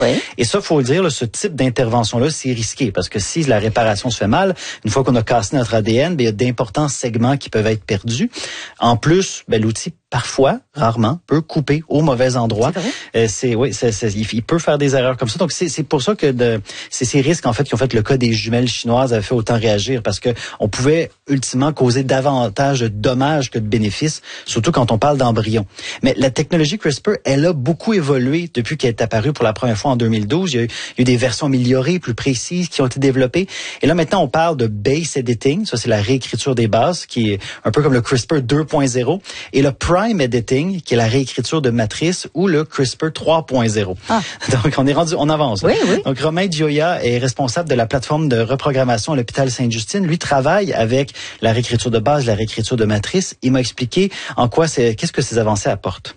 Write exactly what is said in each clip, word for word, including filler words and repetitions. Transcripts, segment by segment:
Oui. Et ça, faut le dire, là, ce type d'intervention-là, c'est risqué parce que si la réparation se fait mal, une fois qu'on a cassé notre A D N, ben, il y a d'importants segments qui peuvent être perdus. En plus, ben, l'outil parfois, rarement, peut couper au mauvais endroit. C'est vrai? Euh, c'est oui, c'est, c'est, il peut faire des erreurs comme ça. Donc c'est, c'est pour ça que de, c'est ces risques en fait qui ont fait le cas des jumelles chinoises avaient fait autant réagir parce que on pouvait ultimement causer davantage de dommages que de bénéfices, surtout quand on parle d'embryons. Mais la technologie CRISPR, elle a beaucoup évolué depuis qu'elle est apparue pour la première fois en deux mille douze. Il y a eu, il y a eu des versions améliorées, plus précises, qui ont été développées. Et là maintenant, on parle de base editing. Ça, c'est la réécriture des bases, qui est un peu comme le CRISPR deux point zéro, et le prime editing, qui est la réécriture de matrices, ou le CRISPR trois point zéro. Ah. Donc, on est rendu, on avance. Oui, oui. Donc, Romain Gioia est responsable de la plateforme de reprogrammation à l'hôpital Sainte-Justine. Lui travaille avec la réécriture de base, la réécriture de matrices. Il m'a expliqué en quoi c'est, qu'est-ce que ces avancées apportent.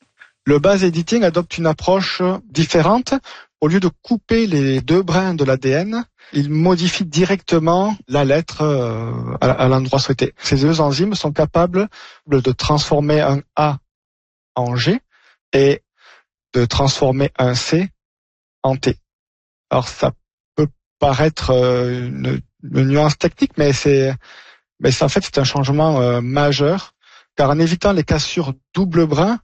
Le base editing adopte une approche différente. Au lieu de couper les deux brins de l'A D N, il modifie directement la lettre euh, à, à l'endroit souhaité. Ces deux enzymes sont capables de transformer un A en G et de transformer un C en T. Alors ça peut paraître euh, une, une nuance technique, mais c'est, mais c'est en fait c'est un changement euh, majeur, car en évitant les cassures double brin,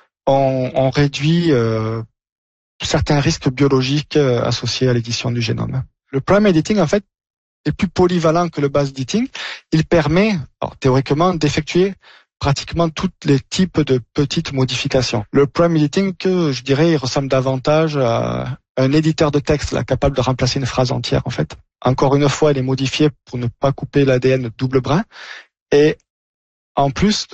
on, on réduit euh, certains risques biologiques euh, associés à l'édition du génome. Le prime editing, en fait, est plus polyvalent que le base editing. Il permet, alors, théoriquement, d'effectuer pratiquement tous les types de petites modifications. Le prime editing, que je dirais, il ressemble davantage à un éditeur de texte, là, capable de remplacer une phrase entière, en fait. Encore une fois, elle est modifiée pour ne pas couper l'A D N double brin. Et en plus,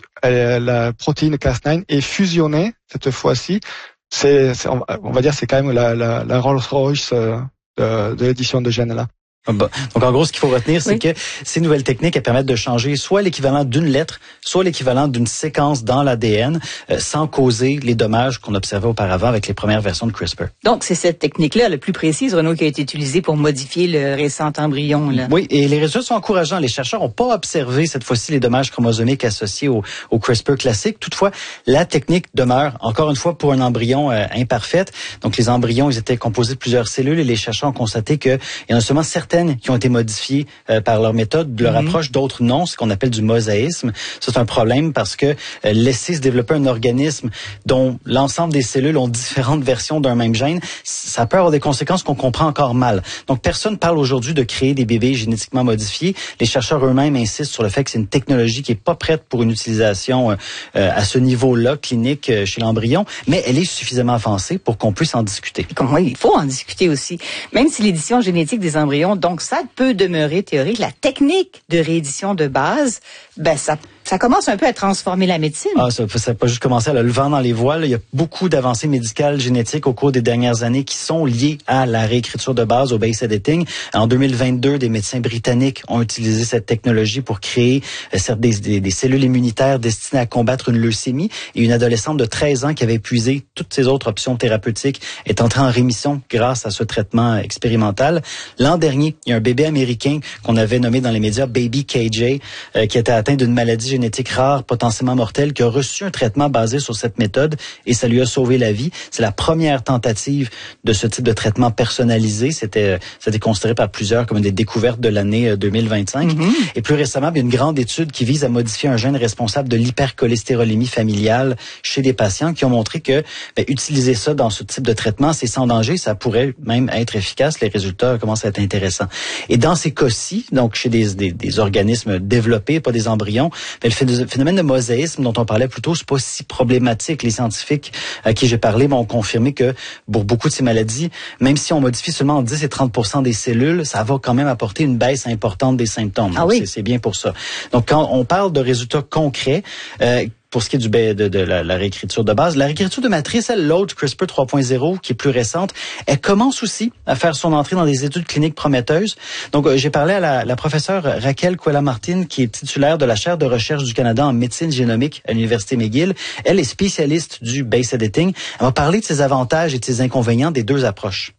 la protéine Cas neuf est fusionnée, cette fois-ci. C'est, c'est on va dire, c'est quand même la, la, la Rolls-Royce de, de l'édition de gènes, là. Donc, en gros, ce qu'il faut retenir, c'est oui. que ces nouvelles techniques, elles permettent de changer soit l'équivalent d'une lettre, soit l'équivalent d'une séquence dans l'A D N, euh, sans causer les dommages qu'on observait auparavant avec les premières versions de CRISPR. Donc, c'est cette technique-là, la plus précise, Renaud, qui a été utilisée pour modifier le récent embryon, là. Oui, et les résultats sont encourageants. Les chercheurs n'ont pas observé, cette fois-ci, les dommages chromosomiques associés au, au CRISPR classique. Toutefois, la technique demeure, encore une fois, pour un embryon euh, imparfaite. Donc, les embryons, ils étaient composés de plusieurs cellules et les chercheurs ont constaté qu'il y en a seulement certaines qui ont été modifiées euh, par leur méthode, de leur mm-hmm. approche, d'autres non, ce qu'on appelle du mosaïsme. Ça, c'est un problème parce que euh, laisser se développer un organisme dont l'ensemble des cellules ont différentes versions d'un même gène, ça peut avoir des conséquences qu'on comprend encore mal. Donc, personne parle aujourd'hui de créer des bébés génétiquement modifiés. Les chercheurs eux-mêmes insistent sur le fait que c'est une technologie qui est pas prête pour une utilisation euh, à ce niveau-là, clinique, euh, chez l'embryon, mais elle est suffisamment avancée pour qu'on puisse en discuter. Comme oui, il faut en discuter aussi. Même si l'édition génétique des embryons, donc ça peut demeurer théorique, la technique de réédition de base, ben ça ça commence un peu à transformer la médecine. Ah, ça n'a pas juste commencé à le vent dans les voiles. Il y a beaucoup d'avancées médicales génétiques au cours des dernières années qui sont liées à la réécriture de base, au base editing. En deux mille vingt-deux, des médecins britanniques ont utilisé cette technologie pour créer euh, des, des, des cellules immunitaires destinées à combattre une leucémie. Et une adolescente de treize ans qui avait épuisé toutes ses autres options thérapeutiques est entrée en rémission grâce à ce traitement expérimental. L'an dernier, il y a un bébé américain qu'on avait nommé dans les médias Baby K J, euh, qui était atteint d'une maladie génétique rare, potentiellement mortelle, qui a reçu un traitement basé sur cette méthode et ça lui a sauvé la vie. C'est la première tentative de ce type de traitement personnalisé. C'était, c'était considéré par plusieurs comme une des découvertes de l'année deux mille vingt-cinq. Mm-hmm. Et plus récemment, il y a une grande étude qui vise à modifier un gène responsable de l'hypercholestérolémie familiale chez des patients qui ont montré que ben, utiliser ça dans ce type de traitement, c'est sans danger, ça pourrait même être efficace. Les résultats commencent à être intéressants. Et dans ces cas-ci, donc chez des, des, des organismes développés, pas des embryons, ben, le phénomène de mosaïsme dont on parlait plus tôt, c'est pas si problématique. Les scientifiques à qui j'ai parlé m'ont confirmé que pour beaucoup de ces maladies, même si on modifie seulement dix et trente pour cent des cellules, ça va quand même apporter une baisse importante des symptômes. Ah oui. c'est, c'est bien pour ça. Donc, quand on parle de résultats concrets, euh, pour ce qui est du de, de la, la réécriture de base, la réécriture de matrice, elle, l'autre CRISPR trois point zéro, qui est plus récente, elle commence aussi à faire son entrée dans des études cliniques prometteuses. Donc, euh, j'ai parlé à la, la professeure Raquel Cuella-Martin, qui est titulaire de la chaire de recherche du Canada en médecine génomique à l'Université McGill. Elle est spécialiste du base editing. Elle va parler de ses avantages et de ses inconvénients des deux approches.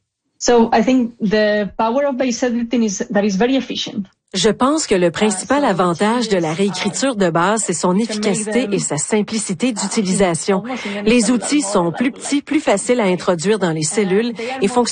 So I think the power of base editing is that is very efficient. Je pense que le principal avantage de la réécriture de base, c'est son efficacité et sa simplicité d'utilisation. Les outils sont plus petits, plus faciles à introduire dans les cellules et fonctionnent